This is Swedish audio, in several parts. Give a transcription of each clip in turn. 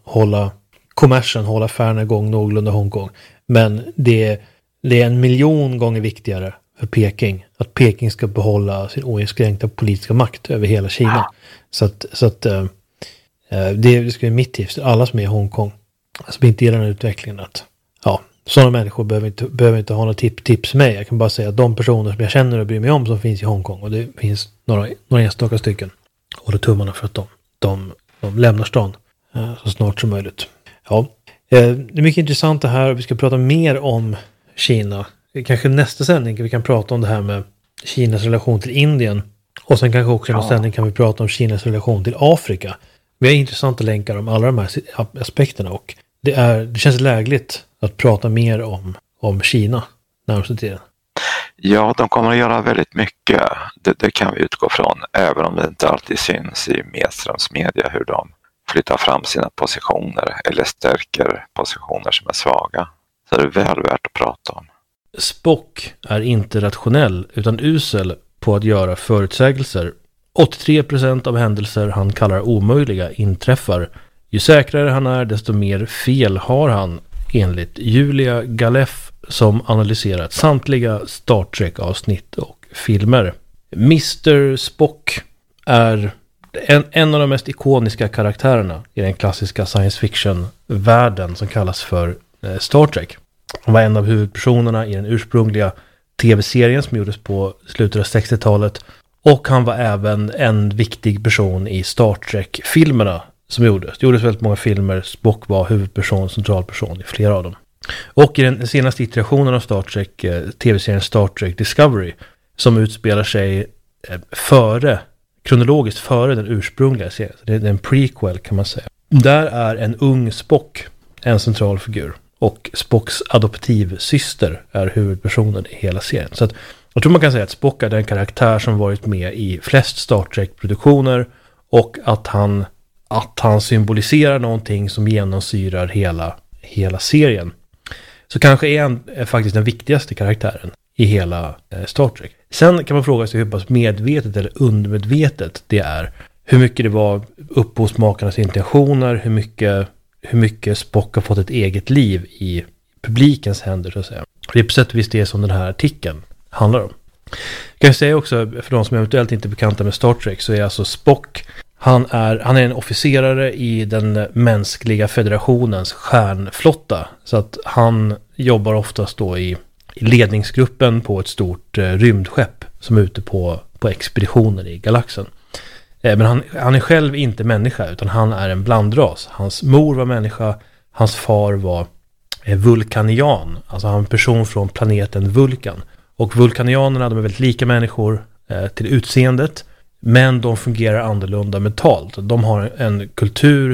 hålla affärerna igång någorlunda Hongkong. Men det är 1 miljon gånger viktigare för Peking att Peking ska behålla sin oinskränkta politiska makt över hela Kina. Så att det ska vara mitt tips. Alla som är i Hongkong som inte gillar den här utvecklingen att sådana människor behöver inte ha några tips med. Jag kan bara säga att de personer som jag känner och bryr mig om som finns i Hongkong, och det finns några enstaka stycken, håller tummarna för att de lämnar stan så snart som möjligt. Ja, det är mycket intressant det här. Vi ska prata mer om Kina. Kanske nästa sändning kan vi prata om det här med Kinas relation till Indien. Och sen kanske också nästa sändning kan vi prata om Kinas relation till Afrika. Vi har intressanta länkar om alla de här aspekterna, och det känns lägligt att prata mer om Kina närmaste tiden. Ja, de kommer att göra väldigt mycket. Det kan vi utgå från, även om det inte alltid syns i medströmsmedia hur de flyttar fram sina positioner eller stärker positioner som är svaga. Så det är väl värt att prata om. Spock är inte rationell utan usel på att göra förutsägelser. 83% av händelser han kallar omöjliga inträffar. Ju säkrare han är, desto mer fel har han, enligt Julia Galeff, som analyserat samtliga Star Trek-avsnitt och filmer. Mr. Spock är en av de mest ikoniska karaktärerna i den klassiska science fiction-världen som kallas för Star Trek. Han var en av huvudpersonerna i den ursprungliga tv-serien som gjordes på slutet av 60-talet, och han var även en viktig person i Star Trek-filmerna som gjordes. Det gjordes väldigt många filmer. Spock var huvudperson, centralperson i flera av dem. Och i den senaste iterationen av Star Trek, tv-serien Star Trek Discovery, som utspelar sig kronologiskt före den ursprungliga serien. Det är en prequel kan man säga. Där är en ung Spock en central figur. Och Spocks adoptivsyster är huvudpersonen i hela serien. Så att jag tror man kan säga att Spock är den karaktär som varit med i flest Star Trek-produktioner, och att han symboliserar någonting som genomsyrar hela serien. Så kanske är han faktiskt den viktigaste karaktären i hela Star Trek. Sen kan man fråga sig hur pass medvetet eller undermedvetet det är. Hur mycket det var upphovsmakarnas intentioner, hur mycket Spock har fått ett eget liv i publikens händer, så att säga. Det är på sätt och vis det som den här artikeln handlar om. Jag kan säga också, för de som eventuellt inte är bekanta med Star Trek, så är alltså Spock, han är en officerare i den mänskliga federationens stjärnflotta. Så att han jobbar oftast då i ledningsgruppen på ett stort rymdskepp som är ute på expeditioner i galaxen. Men han är själv inte människa, utan han är en blandras. Hans mor var människa, hans far var vulkanian. Alltså han är en person från planeten Vulkan. Och vulkanianerna, de är väldigt lika människor till utseendet, men de fungerar annorlunda mentalt. De har en kultur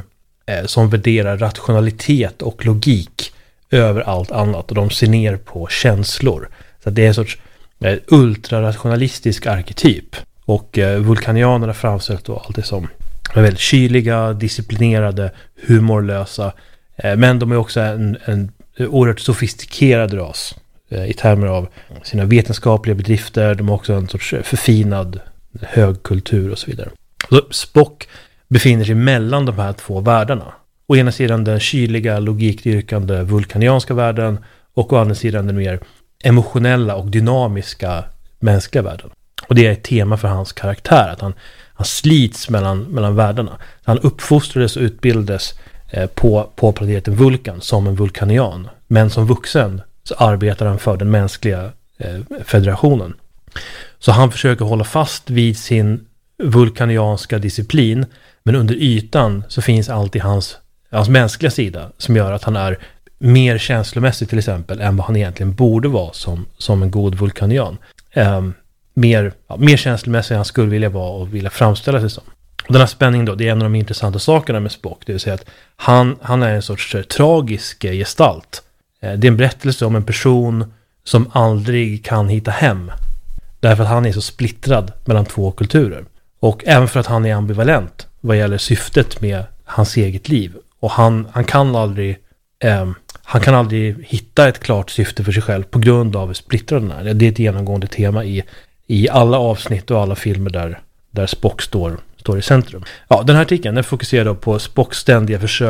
som värderar rationalitet och logik över allt annat, och de ser ner på känslor. Så det är en sorts ultrarationalistisk arketyp. Och vulkanianerna framställs då alltid som väldigt kyliga, disciplinerade, humorlösa. Men de är också en oerhört sofistikerad ras i termer av sina vetenskapliga bedrifter. De har också en sorts förfinad högkultur och så vidare. Så Spock befinner sig mellan de här två världarna. Å ena sidan den kyliga, logikdyrkande vulkanianska världen, och å andra sidan den mer emotionella och dynamiska mänskliga världen. Och det är ett tema för hans karaktär, att han slits mellan världarna. Han uppfostrades och utbildades på planeten Vulkan som en vulkanian. Men som vuxen så arbetar han för den mänskliga federationen. Så han försöker hålla fast vid sin vulkanianska disciplin, men under ytan så finns alltid hans mänskliga sida som gör att han är mer känslomässig till exempel än vad han egentligen borde vara som en god vulkanian. Mer känslomässig än han skulle vilja vara och vilja framställa sig som. Och den här spänningen då, det är en av de intressanta sakerna med Spock, det vill säga att han är en sorts tragisk gestalt. Det är en berättelse om en person som aldrig kan hitta hem, därför att han är så splittrad mellan två kulturer. Och även för att han är ambivalent vad gäller syftet med hans eget liv. Och han kan aldrig hitta ett klart syfte för sig själv på grund av hur splittrad den är. Det är ett genomgående tema i alla avsnitt och alla filmer där Spock står i centrum. Ja, den här artikeln den fokuserar då på Spocks ständiga försök